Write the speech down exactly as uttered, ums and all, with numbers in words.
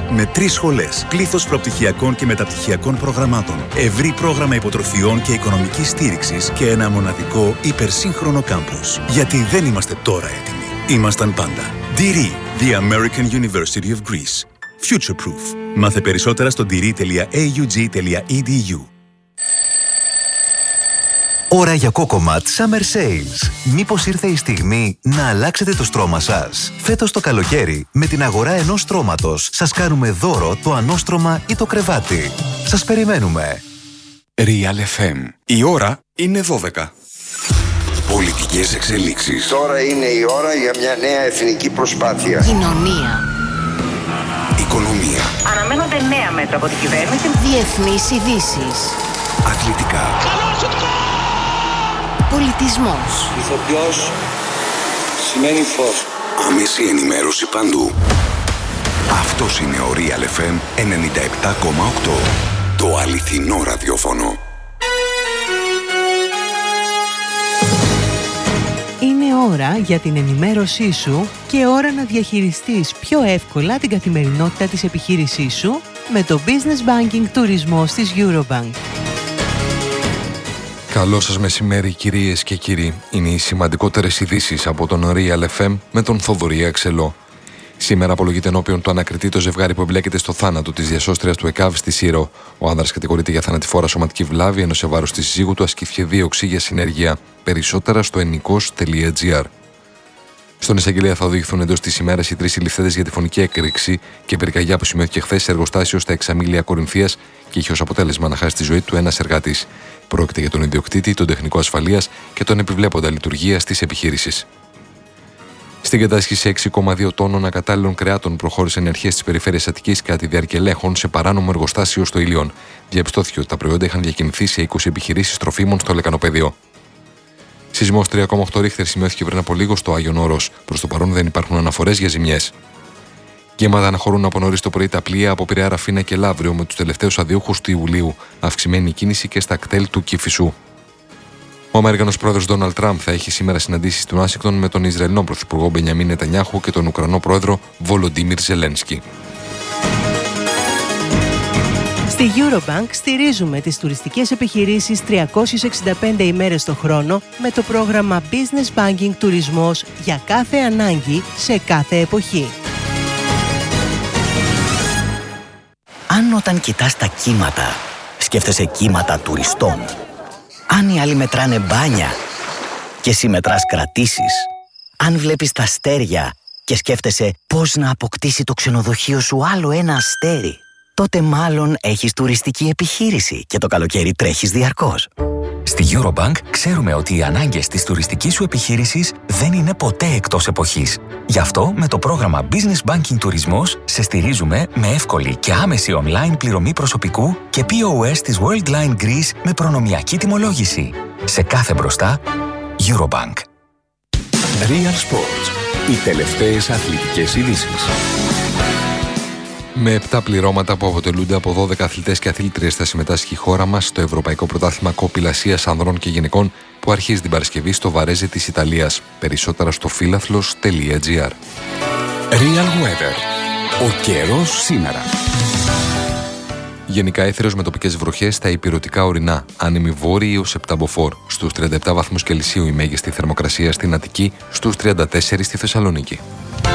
Με τρεις σχολές, πλήθος προπτυχιακών και μεταπτυχιακών προγραμμάτων, ευρύ πρόγραμμα υποτροφιών και οικονομικής στήριξης και ένα μοναδικό υπερσύγχρονο κάμπους. Γιατί δεν είμαστε τώρα έτοιμοι. Ήμασταν πάντα. ντι άι, The American University of Greece. Future Proof. Μάθε περισσότερα στο ντι άι τελεία έι γιου τζι τελεία ι ντι γιου. Ώρα για Cocomat Summer Sales. Μήπως ήρθε η στιγμή να αλλάξετε το στρώμα σας? Φέτος το καλοκαίρι, με την αγορά ενός στρώματος, σας κάνουμε δώρο το ανώστρωμα ή το κρεβάτι. Σας περιμένουμε. Real εφ εμ. Η ώρα είναι δώδεκα. Πολιτικές εξελίξεις. Τώρα είναι η ώρα για μια νέα εθνική προσπάθεια. Κοινωνία. Οικονομία. Αναμένονται νέα μέτρα από την κυβέρνηση. Διεθνείς ειδήσεις. Αθλητικά. Πολιτισμός. Ηθοποιός σημαίνει φως. Άμεση ενημέρωση παντού. Αυτός είναι ο Real εφ εμ ενενήντα επτά κόμμα οκτώ. Το αληθινό ραδιόφωνο. Είναι ώρα για την ενημέρωσή σου και ώρα να διαχειριστείς πιο εύκολα την καθημερινότητα της επιχείρησής σου με το Business Banking Τουρισμός της Eurobank. Καλό σας μεσημέρι κυρίες και κύριοι. Είναι οι σημαντικότερες ειδήσεις από τον Real εφ εμ με τον Θοδωρή Αξελό. Σήμερα απολογείται ενώπιον του ανακριτή το ζευγάρι που εμπλέκεται στο θάνατο της διασώστριας του ΕΚΑΒ στη Σύρο. Ο άνδρας κατηγορείται για θανατηφόρα σωματική βλάβη, ενώ σε βάρος της σύζυγου του ασκήθηκε δίωξη για συνέργεια. Περισσότερα στο ενικός τελεία τζι άρ. Στον εισαγγελέα θα οδηγηθούν εντός της ημέρας οι τρεις συλληφθέντες για τη φωνική έκρηξη και πυρκαγιά που σημειώθηκε χθες σε εργοστάσιο στα Εξαμήλια Κορινθίας και είχε ως αποτέλεσμα να χάσει τη ζωή του ένας εργάτης. Πρόκειται για τον ιδιοκτήτη, τον τεχνικό ασφαλείας και τον επιβλέποντα λειτουργίας της επιχείρησης. Στην κατάσχεση έξι κόμμα δύο τόνων ακατάλληλων κρεάτων προχώρησαν οι αρχές της περιφέρειας Αττικής κατά τη διάρκεια ελέγχων σε παράνομο εργοστάσιο στο Ήλιον. Διαπιστώθηκε ότι τα προϊόντα είχαν διακινηθεί σε είκοσι επιχειρήσεις τροφίμων στο λεκανοπεδίο. Σεισμός τρία κόμμα οκτώ ρίχτερ σημειώθηκε πριν από λίγο στο Άγιον Όρος. Προς το παρόν δεν υπάρχουν αναφορές για ζημιές. Γεμάτα αναχωρούν από νωρίς το πρωί τα πλοία από Πειραιά, Ραφίνα και Λαύριο με τους τελευταίους αδιούχους του Ιουλίου. Αυξημένη κίνηση και στα κτέλ του Κηφισού. Ο Αμερικανός πρόεδρος Ντόναλντ Τραμπ θα έχει σήμερα συναντήσεις στην Ουάσιγκτον με τον Ισραηλινό πρωθυπουργό Μπενιαμίν Νετανιάχου και τον Ουκρανό πρόεδρο Βολοντίμιρ Ζελένσκι. Στη Eurobank στηρίζουμε τις τουριστικές επιχειρήσεις τριακόσιες εξήντα πέντε ημέρες το χρόνο με το πρόγραμμα Business Banking Τουρισμός για κάθε ανάγκη σε κάθε εποχή. Αν όταν κοιτάς τα κύματα, σκέφτεσαι κύματα τουριστών. Αν οι άλλοι μετράνε μπάνια και εσύ μετράς κρατήσεις. Αν βλέπεις τα αστέρια και σκέφτεσαι πώς να αποκτήσει το ξενοδοχείο σου άλλο ένα αστέρι, τότε μάλλον έχεις τουριστική επιχείρηση και το καλοκαίρι τρέχεις διαρκώς. Στη Eurobank ξέρουμε ότι οι ανάγκες της τουριστικής σου επιχείρησης δεν είναι ποτέ εκτός εποχής. Γι' αυτό με το πρόγραμμα Business Banking Τουρισμός σε στηρίζουμε με εύκολη και άμεση online πληρωμή προσωπικού και πι ο ες της Worldline Greece με προνομιακή τιμολόγηση. Σε κάθε μπροστά, Eurobank. Real Sports. Οι τελευταίες αθλητικές ειδήσεις. Με επτά πληρώματα που αποτελούνται από δώδεκα αθλητές και αθλήτριες θα συμμετάσχει η χώρα μας στο Ευρωπαϊκό Πρωτάθλημα Κοπηλασίας Ανδρών και Γυναικών που αρχίζει την Παρασκευή στο Βαρέζι της Ιταλίας. Περισσότερα στο φίλαθλος τελεία τζι άρ. Real Weather. Ο καιρός σήμερα. Γενικά έθριος με τοπικές βροχές στα ηπειρωτικά ορεινά, άνεμοι βόρειοι έως επτά μποφόρ. Στους τριάντα επτά βαθμούς Κελσίου η μέγιστη θερμοκρασία στην Αττική, στους τριάντα τέσσερα στη Θεσσαλονίκη.